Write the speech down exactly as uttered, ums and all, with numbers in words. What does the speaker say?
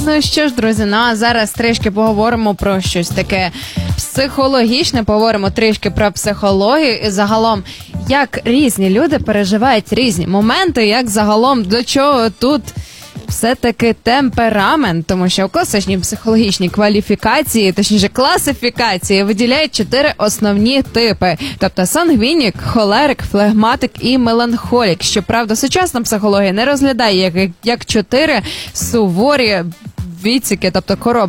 Ну що ж, друзі, ну а зараз трішки поговоримо про щось таке психологічне, поговоримо трішки про психологію і загалом, як різні люди переживають різні моменти, як загалом до чого тут все-таки темперамент, тому що у класичній психологічній кваліфікації, точніше класифікації, виділяють чотири основні типи. Тобто сангвінік, холерик, флегматик і меланхолік. Щоправда, сучасна психологія не розглядає як, як чотири суворі відсіки, тобто коробки